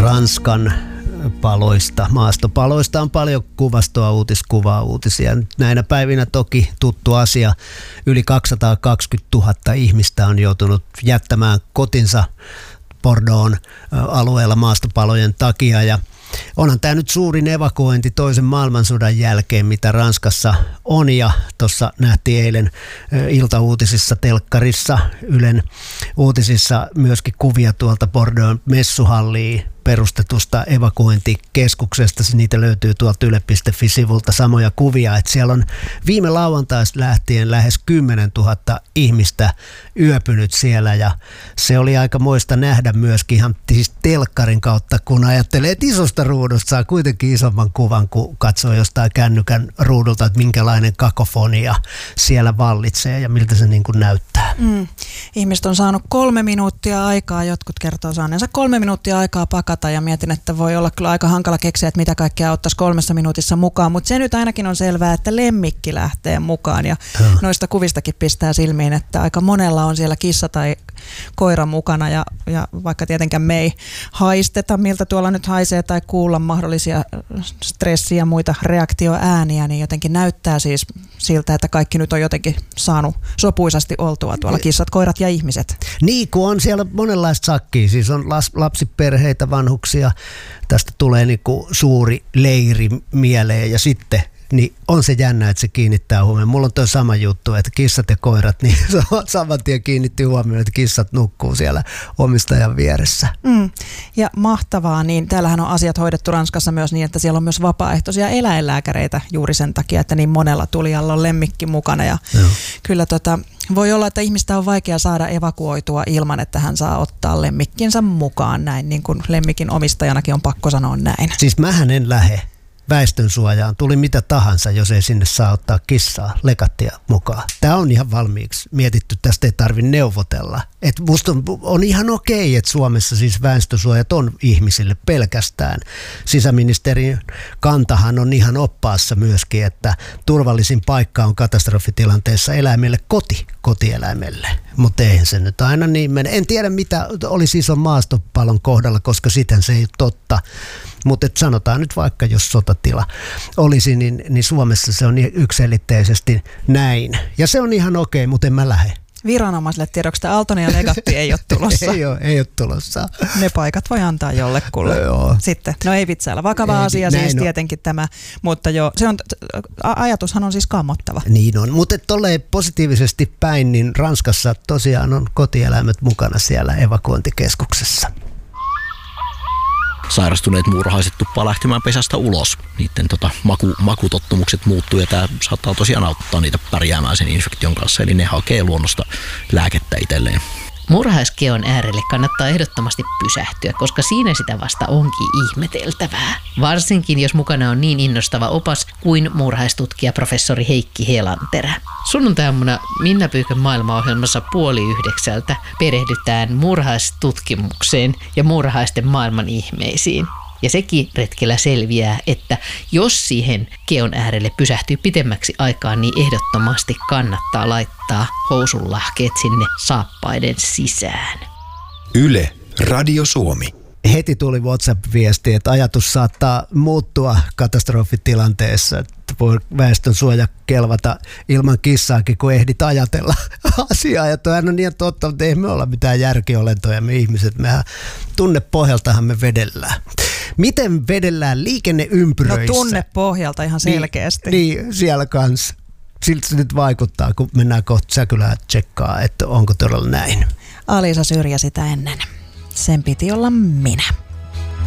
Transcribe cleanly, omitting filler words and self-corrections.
Ranskan paloista, maastopaloista on paljon kuvastoa, uutiskuvaa, uutisia. Näinä päivinä toki tuttu asia. Yli 220 000 ihmistä on joutunut jättämään kotinsa Bordeauxn alueella maastopalojen takia, ja onhan tämä nyt suurin evakuointi toisen maailmansodan jälkeen, mitä Ranskassa on, ja tuossa nähtiin eilen iltauutisissa, telkkarissa, Ylen uutisissa myöskin kuvia tuolta Bordeauxn messuhalliin perustetusta evakuointikeskuksesta. Niitä löytyy tuolta yle.fi-sivulta samoja kuvia, että siellä on viime lauantaista lähtien lähes 10 000 ihmistä yöpynyt siellä, ja se oli aika moista nähdä myöskin ihan siis telkkarin kautta, kun ajattelee, että isosta ruudusta saa kuitenkin isomman kuvan, kun katsoo jostain kännykän ruudulta, että minkälainen kakofonia siellä vallitsee ja miltä se niin kuin näyttää. Ihmiset on saanut 3 minuuttia aikaa, jotkut kertoo saaneensa 3 minuuttia aikaa pakata, ja mietin, että voi olla kyllä aika hankala keksiä, että mitä kaikkea ottaisi 3 minuutissa mukaan, mutta se nyt ainakin on selvää, että lemmikki lähtee mukaan, ja noista kuvistakin pistää silmiin, että aika monella on siellä kissa tai koira mukana, ja vaikka tietenkään me ei haisteta, miltä tuolla nyt haisee, tai kuulla mahdollisia stressiä ja muita reaktioääniä, niin jotenkin näyttää siis siltä, että kaikki nyt on jotenkin saanut sopuisasti oltua tuolla kissat, koirat ja ihmiset. Niin, kun on siellä monenlaista sakkia, siis on lapsiperheitä, vanhuksia, tästä tulee niinku suuri leiri mieleen, ja sitten niin on se jännä, että se kiinnittää huomioon. Mulla on tuo sama juttu, että kissat ja koirat, niin saman tien kiinnitti huomioon, että kissat nukkuu siellä omistajan vieressä. Ja mahtavaa, niin täällähän on asiat hoidettu Ranskassa myös niin, että siellä on myös vapaaehtoisia eläinlääkäreitä juuri sen takia, että niin monella tulijalla on lemmikki mukana. Ja kyllä voi olla, että ihmistä on vaikea saada evakuoitua ilman, että hän saa ottaa lemmikkinsä mukaan näin, niin kuin lemmikin omistajanakin on pakko sanoa näin. Siis mähän en lähde väestönsuojaan, tuli mitä tahansa, jos ei sinne saa ottaa kissaa, lekattia mukaan. Tämä on ihan valmiiksi mietitty, tästä ei tarvitse neuvotella. Et musta on ihan okei, että Suomessa siis väestönsuojat on ihmisille pelkästään. Sisäministerin kantahan on ihan oppaassa myöskin, että turvallisin paikka on katastrofitilanteessa eläimelle kotieläimelle. Mutta eihän se nyt aina niin mene. En tiedä mitä olisi ison maastopalon kohdalla, koska sittenhän se ei ole totta. Mutta sanotaan nyt vaikka, jos sotatila olisi, niin Suomessa se on yksiselitteisesti näin. Ja se on ihan okei, mutta en mä lähde. Viranomaisille tiedoksi, että Aaltonen ja Legatti ei ole tulossa. ei ole tulossa. Ne paikat voi antaa jollekulle. Sitten, no ei vitsailla. Vakava asia siis tietenkin tämä, mutta joo, se on, ajatushan on siis kammottava. Niin on, mutta tolleen positiivisesti päin, niin Ranskassa tosiaan on kotieläimet mukana siellä evakuointikeskuksessa. Sairastuneet muurahaiset tuppaa lähtemään pesästä ulos. Niiden makutottumukset muuttuu, ja tämä saattaa tosiaan auttaa niitä pärjäämään sen infektion kanssa, eli ne hakee luonnosta lääkettä itselleen. Muurahaiskeon äärelle kannattaa ehdottomasti pysähtyä, koska siinä sitä vasta onkin ihmeteltävää. Varsinkin jos mukana on niin innostava opas kuin muurahaistutkija professori Heikki Helanterä. Sunnuntai-aamuna Minna Pyykön maailmaohjelmassa 8:30 perehdytään muurahaistutkimukseen ja muurahaisten maailman ihmeisiin. Ja sekin retkellä selviää, että jos siihen keon äärelle pysähtyy pitemmäksi aikaa, niin ehdottomasti kannattaa laittaa housunlahkeet sinne saappaiden sisään. Yle, Radio Suomi. Heti tuli WhatsApp-viesti, että ajatus saattaa muuttua katastrofitilanteessa. Voi väestönsuoja kelvata ilman kissaakin, kun ehdit ajatella asiaa. Ja toihan on niin totta, mutta ei me olla mitään järkiolentoja, me ihmiset. Mehän tunnepohjaltahan me vedellään. Miten vedellään liikenneympyröissä? No tunnepohjalta ihan selkeästi. Niin siellä kanssa. Siltä se nyt vaikuttaa, kun mennään kohta Säkylään tsekkaa, että onko todella näin. Alisa syrjä sitä ennen. Sen piti olla minä.